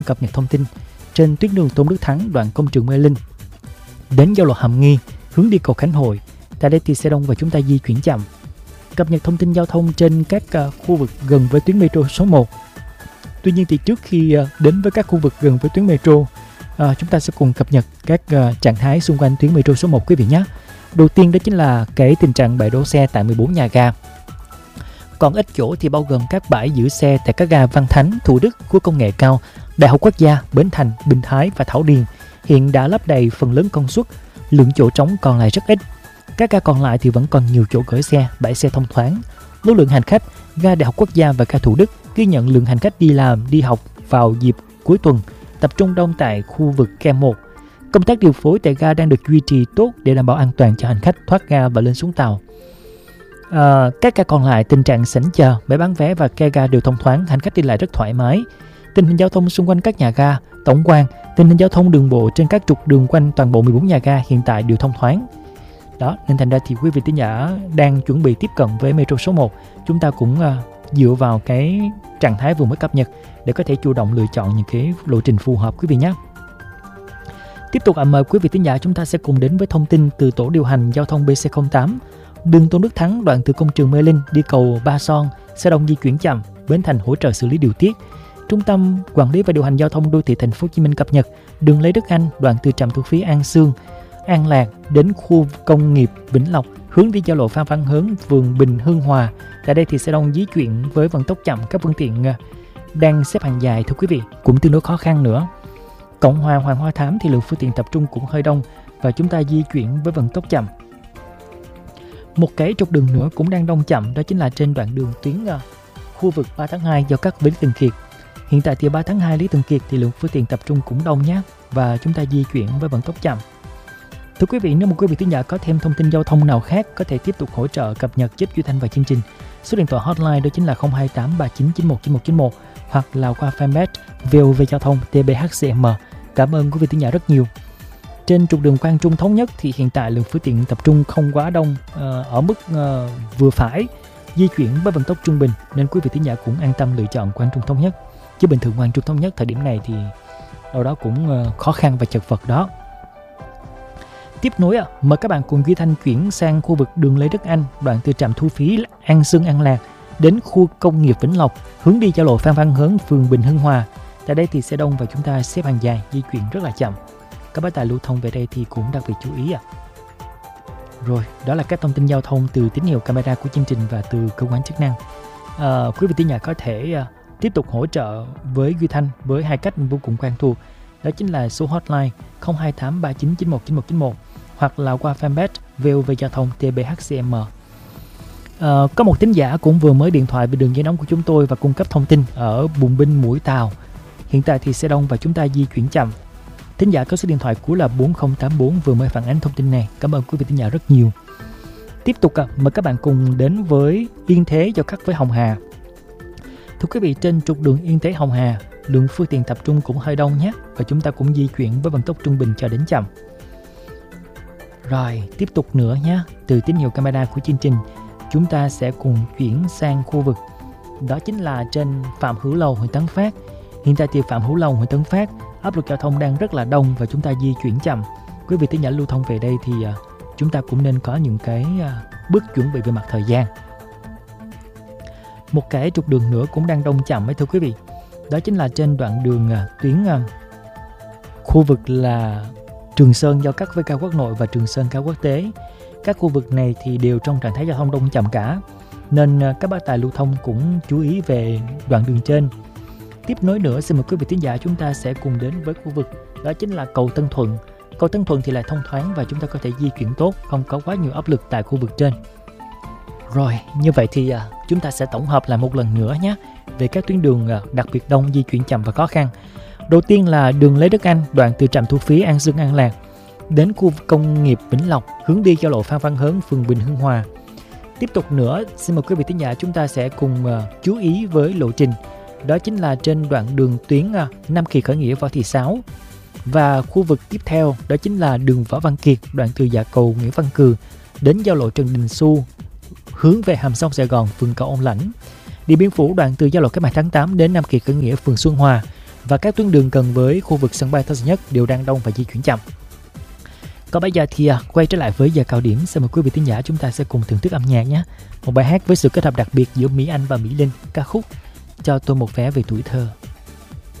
cập nhật thông tin trên tuyến đường Tôn Đức Thắng đoạn Công trường Mê Linh đến giao lộ Hàm Nghi hướng đi cầu Khánh Hội. Tại đây thì xe đông và chúng ta di chuyển chậm. Cập nhật thông tin giao thông trên các khu vực gần với tuyến metro số 1. Tuy nhiên thì trước khi đến với các khu vực gần với tuyến metro, chúng ta sẽ cùng cập nhật các trạng thái xung quanh tuyến metro số 1 quý vị nhé. Đầu tiên đó chính là cái tình trạng bãi đỗ xe tại 14 nhà ga. Còn ít chỗ thì bao gồm các bãi giữ xe tại các ga Văn Thánh, Thủ Đức, Khu công nghệ cao, Đại học Quốc gia, Bến Thành, Bình Thái và Thảo Điền hiện đã lấp đầy phần lớn công suất, lượng chỗ trống còn lại rất ít. Các ga còn lại thì vẫn còn nhiều chỗ gửi xe, bãi xe thông thoáng. Lưu lượng hành khách ga Đại học Quốc gia và ga Thủ Đức ghi nhận lượng hành khách đi làm, đi học vào dịp cuối tuần tập trung đông tại khu vực Ke 1. Công tác điều phối tại ga đang được duy trì tốt để đảm bảo an toàn cho hành khách thoát ga và lên xuống tàu. Các ga còn lại tình trạng sảnh chờ, bãi bán vé và ke ga đều thông thoáng, hành khách đi lại rất thoải mái. Tình hình giao thông xung quanh các nhà ga, tổng quan, tình hình giao thông đường bộ trên các trục đường quanh toàn bộ 14 nhà ga hiện tại đều thông thoáng. Đó, nên thành ra thì quý vị thính giả đang chuẩn bị tiếp cận với metro số 1, chúng ta cũng dựa vào cái trạng thái vừa mới cập nhật để có thể chủ động lựa chọn những cái lộ trình phù hợp quý vị nhé. Tiếp tục mời quý vị thính giả chúng ta sẽ cùng đến với thông tin từ tổ điều hành giao thông BC08. Đường Tôn Đức Thắng đoạn từ công trường Mê Linh đi cầu Ba Son, xe đông di chuyển chậm, Bến Thành hỗ trợ xử lý điều tiết. Trung tâm quản lý và điều hành giao thông đô thị thành phố Hồ Chí Minh cập nhật đường Lê Đức Anh đoạn từ trạm thu phí An Sương, An Lạc đến khu công nghiệp Vĩnh Lộc hướng đi giao lộ Phan Văn Hớn, phường Bình Hưng Hòa. Tại đây thì xe đông di chuyển với vận tốc chậm, các phương tiện đang xếp hàng dài thưa quý vị, cũng tương đối khó khăn nữa. Cộng hòa Hoàng Hoa Thám thì lượng phương tiện tập trung cũng hơi đông và chúng ta di chuyển với vận tốc chậm. Một cái trục đường nữa cũng đang đông chậm, đó chính là trên đoạn đường tuyến khu vực 3 tháng 2 giao cắt với Lý Thường Kiệt. Hiện tại thì 3 tháng 2 Lý Thường Kiệt thì lượng phương tiện tập trung cũng đông nhé, và chúng ta di chuyển với vận tốc chậm. Thưa quý vị, nếu một quý vị thính giả có thêm thông tin giao thông nào khác có thể tiếp tục hỗ trợ cập nhật giúp Duy Thanh và chương trình. Số điện thoại hotline đó chính là 028 3991 9191 hoặc là qua fanpage VOV Giao thông TBHCM. Cảm ơn quý vị thính giả rất nhiều. Trên trục đường Quang Trung Thống Nhất thì hiện tại lượng phương tiện tập trung không quá đông, ở mức vừa phải, di chuyển với vận tốc trung bình, nên quý vị thính giả cũng an tâm lựa chọn Quang Trung Thống Nhất. Chứ bình thường Quang Trung Thống Nhất thời điểm này thì đâu đó cũng khó khăn và chật vật đó. Tiếp nối mời các bạn cùng Duy Thanh chuyển sang khu vực đường Lê Đức Anh đoạn từ trạm thu phí An Sương An Lạc đến khu công nghiệp Vĩnh Lộc hướng đi giao lộ Phan Văn Hớn, phường Bình Hưng Hòa. Tại đây thì xe đông và chúng ta xếp hàng dài, di chuyển rất là chậm. Các bác tài lưu thông về đây thì cũng đặc biệt chú ý Rồi, đó là các thông tin giao thông từ tín hiệu camera của chương trình và từ cơ quan chức năng. Quý vị thính giả có thể tiếp tục hỗ trợ với Duy Thanh với hai cách vô cùng quen thuộc. Đó chính là số hotline 028 3991 9191 hoặc là qua fanpage VOV Giao thông TBHCM. Có một thính giả cũng vừa mới điện thoại về đường dây nóng của chúng tôi và cung cấp thông tin ở Bùng Binh, Mũi Tàu. Hiện tại thì xe đông và chúng ta di chuyển chậm. Thính giả có số điện thoại của là 4084 vừa mới phản ánh thông tin này. Cảm ơn quý vị thính giả rất nhiều. Tiếp tục mời các bạn cùng đến với Yên Thế giao cắt với Hồng Hà. Thưa quý vị, trên trục đường Yên Thế Hồng Hà, lượng phương tiện tập trung cũng hơi đông nhé, và chúng ta cũng di chuyển với vận tốc trung bình cho đến chậm. Rồi, tiếp tục nữa nhé, từ tín hiệu camera của chương trình, chúng ta sẽ cùng chuyển sang khu vực đó chính là trên Phạm Hữu Lầu, huyện Tấn Phát. Hiện tại thì Phạm Hữu Lầu, huyện Tấn Phát, áp lực giao thông đang rất là đông và chúng ta di chuyển chậm. Quý vị thính giả lưu thông về đây thì chúng ta cũng nên có những cái bước chuẩn bị về mặt thời gian. Một cái trục đường nữa cũng đang đông chậm thưa quý vị. Đó chính là trên đoạn đường tuyến khu vực là Trường Sơn giao cắt với Cao Quốc Nội và Trường Sơn Cao Quốc Tế. Các khu vực này thì đều trong trạng thái giao thông đông chậm cả, nên các bác tài lưu thông cũng chú ý về đoạn đường trên. Tiếp nối nữa, xin mời quý vị thính giả chúng ta sẽ cùng đến với khu vực đó chính là cầu Tân Thuận. Cầu Tân Thuận thì lại thông thoáng và chúng ta có thể di chuyển tốt, không có quá nhiều áp lực tại khu vực trên. Rồi, như vậy thì chúng ta sẽ tổng hợp lại một lần nữa nhé, về các tuyến đường đặc biệt đông, di chuyển chậm và khó khăn. Đầu tiên là đường Lê Đức Anh, đoạn từ trạm thu phí An Sương An Lạc đến khu công nghiệp Vĩnh Lộc, hướng đi giao lộ Phan Văn Hớn, phường Bình Hưng Hòa. Tiếp tục nữa, xin mời quý vị thính giả chúng ta sẽ cùng chú ý với lộ trình. Đó chính là trên đoạn đường tuyến Nam Kỳ Khởi Nghĩa Võ Thị Sáu. Và khu vực tiếp theo đó chính là đường Võ Văn Kiệt, đoạn từ Dạ Cầu Nguyễn Văn Cừ đến giao lộ Trần Đình Xu, hướng về Hàm Sông Sài Gòn, phường Cầu Ông Lãnh. Điện Biên Phủ, đoạn từ giao lộ Cách mạng tháng 8 đến Nam Kỳ Khởi Nghĩa, phường Xuân Hòa. và các tuyến đường gần với khu vực sân bay Tân Sơn Nhất đều đang đông và di chuyển chậm. Còn bây giờ thì quay trở lại với giờ cao điểm, xin mời quý vị thính giả chúng ta sẽ cùng thưởng thức âm nhạc nhé. Một bài hát với sự kết hợp đặc biệt giữa Mỹ Anh và Mỹ Linh, ca khúc Cho tôi một vé về tuổi thơ.